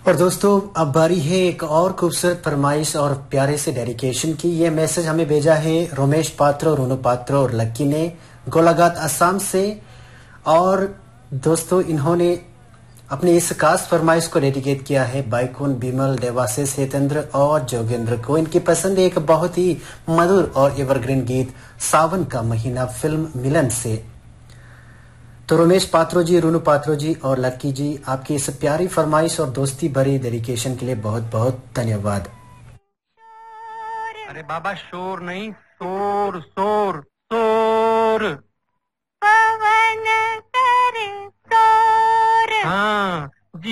और दोस्तों अब बारी है एक और खूबसूरत फरमाइश और प्यारे से डेडिकेशन की। ये मैसेज हमें भेजा है रोमेश पात्रो, रोनू पात्रो और लक्की ने गोलाघाट असम से। और दोस्तों इन्होंने अपनी इस खास फरमाइश को डेडिकेट किया है बाइकुन, बिमल, देवाशीष, हितेंद्र और जोगेंद्र को। इनकी पसंद एक बहुत ही मधुर और एवरग्रीन गीत सावन का महीना फिल्म मिलन से। तो रमेश पात्रो जी, रूनू पात्रो जी और लक्की जी, आपकी इस प्यारी फरमाइश और दोस्ती भरी डेडिकेशन के लिए बहुत बहुत धन्यवाद। अरे बाबा शोर नहीं, शोर शोर शोर। पवन करे शोर। हाँ,